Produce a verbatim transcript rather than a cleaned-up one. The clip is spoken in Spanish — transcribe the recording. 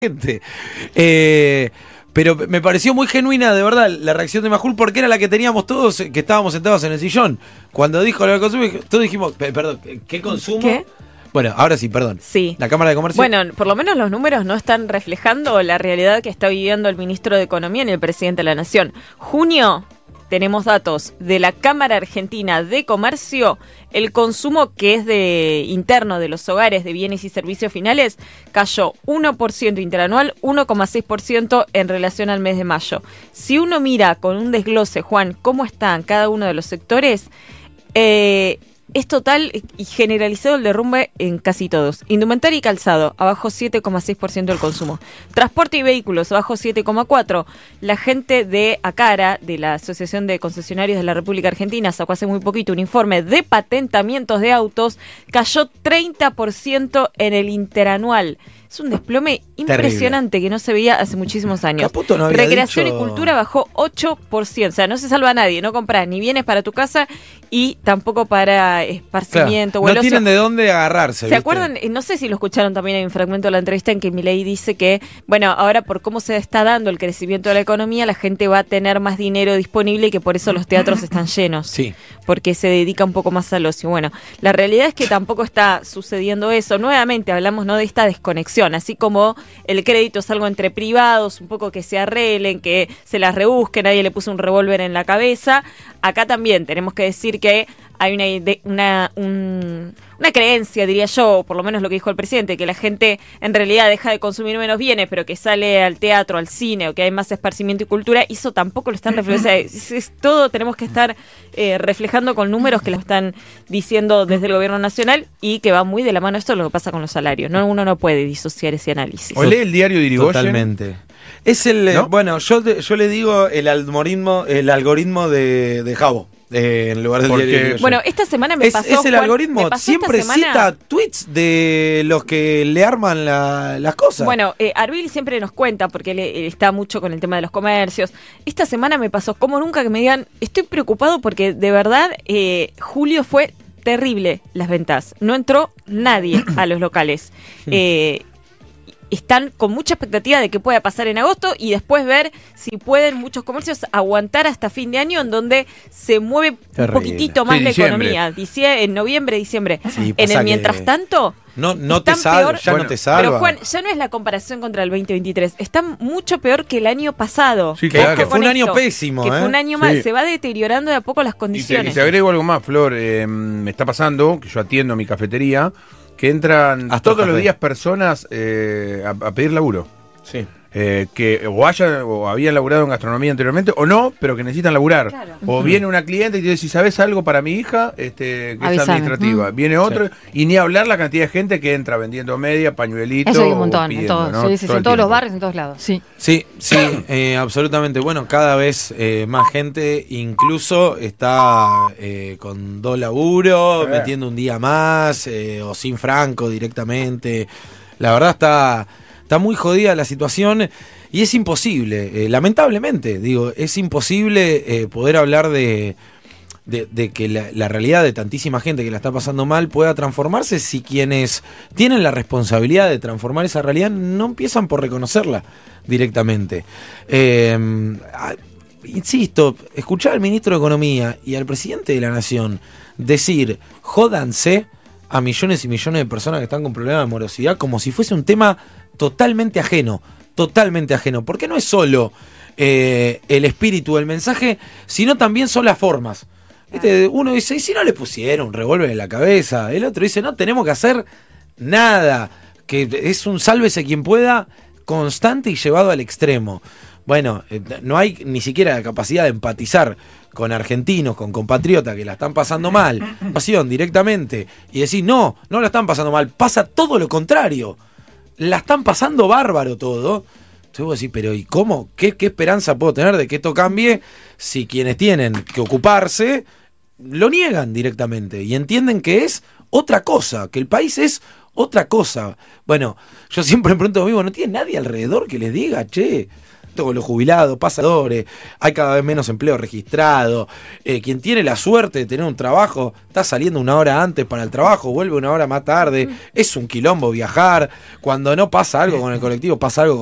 gente. Eh, pero me pareció muy genuina, de verdad, la reacción de Majul, porque era la que teníamos todos, que estábamos sentados en el sillón. Cuando dijo lo del consumo, todos dijimos, perdón, ¿qué consumo? ¿Qué? Bueno, ahora sí, perdón. Sí. La Cámara de Comercio. Bueno, por lo menos los números no están reflejando la realidad que está viviendo el ministro de Economía ni el presidente de la Nación. Junio, tenemos datos de la Cámara Argentina de Comercio. El consumo que es de interno de los hogares de bienes y servicios finales cayó uno por ciento interanual, uno coma seis por ciento en relación al mes de mayo. Si uno mira con un desglose, Juan, cómo están cada uno de los sectores, eh, es total y generalizado el derrumbe en casi todos. Indumentaria y calzado, abajo siete coma seis por ciento del consumo. Transporte y vehículos, abajo siete coma cuatro por ciento. La gente de ACARA, de la Asociación de Concesionarios de la República Argentina, sacó hace muy poquito un informe de patentamientos de autos, cayó treinta por ciento en el interanual. Es un desplome impresionante Terrible. Que no se veía hace muchísimos años. Caputo no había Recreación dicho... y cultura bajó ocho por ciento. O sea, no se salva a nadie. No compras ni bienes para tu casa y tampoco para esparcimiento. Claro, o no el tienen ocio. de dónde agarrarse. ¿Se ¿viste? acuerdan? No sé si lo escucharon también en un fragmento de la entrevista en que Milei dice que, bueno, ahora por cómo se está dando el crecimiento de la economía, la gente va a tener más dinero disponible y que por eso los teatros están llenos. Sí. Porque se dedica un poco más al ocio. Bueno, la realidad es que tampoco está sucediendo eso. Nuevamente hablamos, ¿no?, de esta desconexión, así como el crédito es algo entre privados, un poco que se arreglen, que se las rebusquen, nadie le puso un revólver en la cabeza. Acá también tenemos que decir que hay una, ide- una, un, una creencia, diría yo, o por lo menos lo que dijo el presidente, que la gente en realidad deja de consumir menos bienes, pero que sale al teatro, al cine, o que hay más esparcimiento y cultura. Eso tampoco lo están reflejando. O sea, es, es todo tenemos que estar eh, reflejando con números que lo están diciendo desde el gobierno nacional y que va muy de la mano esto lo que pasa con los salarios. No, uno no puede disociar ese análisis. O lee el diario de Irigoyen. Totalmente. Es el, ¿No? bueno, yo, te- yo le digo el algoritmo, el algoritmo de, de Jabo. Eh, en lugar del Porque- diario de Irigoyen. Bueno, esta semana me es, pasó... es el Juan, algoritmo, me pasó siempre esta semana- cita tweets de los que le arman la- las cosas. Bueno, eh, Arbil siempre nos cuenta, porque él, él está mucho con el tema de los comercios. Esta semana me pasó, como nunca, que me digan, estoy preocupado porque de verdad eh, julio fue terrible las ventas. No entró nadie a los locales. Eh, están con mucha expectativa de qué pueda pasar en agosto y después ver si pueden muchos comercios aguantar hasta fin de año, en donde se mueve Terrible. un poquitito más Sí, la diciembre. economía. Dicie- en noviembre, diciembre. Sí, en pasa el mientras que tanto... no, no te están salva, peor- ya Bueno, no te salva. Pero Juan, ya no es la comparación contra el veinte veintitrés, está mucho peor que el año pasado. Sí, que, claro. que fue un Con año esto, pésimo, que ¿eh? fue un año más, Sí. se va deteriorando de a poco las Y te, y condiciones. te agrego algo más, Flor. Eh, me está pasando, que yo atiendo mi cafetería, que entran Hasta todos café. los días personas eh, a, a pedir laburo. Sí. Eh, que o hayan o habían laburado en gastronomía anteriormente o no, pero que necesitan laburar. Claro. O viene una cliente y te dice, si sabes algo para mi hija, este, que es Avísame. administrativa. Viene otro, y ni hablar la cantidad de gente que entra vendiendo media, pañuelitos. Eso hay un o montón, en, pidiendo, todos, ¿no? sí, sí, Todo en el todos los tiempo. barrios, en todos lados. Sí. Sí, sí, eh, absolutamente. Bueno, cada vez eh, más gente incluso está eh, con dos laburos, Sí. metiendo un día más, eh, o sin franco directamente. La verdad está, está muy jodida la situación y es imposible, eh, lamentablemente, digo, es imposible eh, poder hablar de, de, de que la, la realidad de tantísima gente que la está pasando mal pueda transformarse si quienes tienen la responsabilidad de transformar esa realidad no empiezan por reconocerla directamente. Eh, a- insisto, escuchar al ministro de Economía y al presidente de la Nación decir, jódanse a millones y millones de personas que están con problemas de morosidad como si fuese un tema totalmente ajeno, totalmente ajeno, porque no es solo eh, el espíritu del mensaje, sino también son las formas. ¿Viste? Uno dice, ¿y si no le pusieron un revólver en la cabeza? El otro dice, no tenemos que hacer nada, que es un sálvese quien pueda constante y llevado al extremo. Bueno, eh, no hay ni siquiera la capacidad de empatizar con argentinos, con compatriotas que la están pasando mal, pasión directamente, y decir, no, no la están pasando mal, pasa todo lo contrario, la están pasando bárbaro todo. Entonces vos decís, pero ¿y cómo? ¿Qué, qué esperanza puedo tener de que esto cambie si quienes tienen que ocuparse lo niegan directamente y entienden que es otra cosa, que el país es otra cosa? Bueno, yo siempre me pregunto lo mismo, ¿no tiene nadie alrededor que les diga, che, con los jubilados, pasadores, hay cada vez menos empleo registrado. Eh, quien tiene la suerte de tener un trabajo, está saliendo una hora antes para el trabajo, vuelve una hora más tarde. Es un quilombo viajar. Cuando no pasa algo con el colectivo, pasa algo